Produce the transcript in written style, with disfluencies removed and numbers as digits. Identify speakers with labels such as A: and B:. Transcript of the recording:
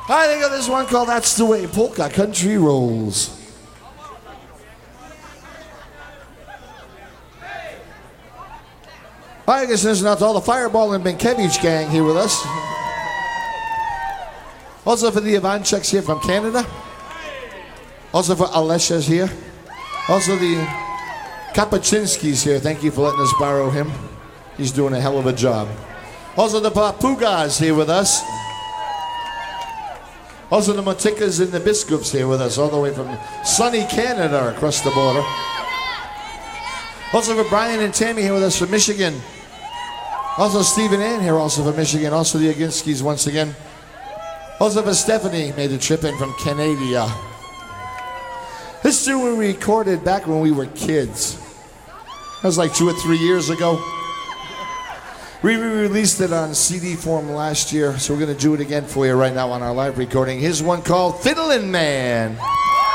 A: I think of this one called That's the Way Polka Country Rolls. I guess this is not all the Fireball and Benkiewicz gang here with us. Also for the Ivancheks here from Canada. Also for Alesha's here. Also the Kapachinskis here. Thank you for letting us borrow him. He's doing a hell of a job. Also the Papugas here with us. Also the Motikas and the Biskups here with us, all the way from sunny Canada across the border. Also for Brian and Tammy here with us from Michigan. Also Stephen Ann here also from Michigan. Also the Aginskis once again. Also for Stephanie, made the trip in from Canada. This tune we recorded back when we were kids. That was like 2 or 3 years ago. We released it on CD form last year, so we're going to do it again for you right now on our live recording. Here's one called Fiddlin' Man.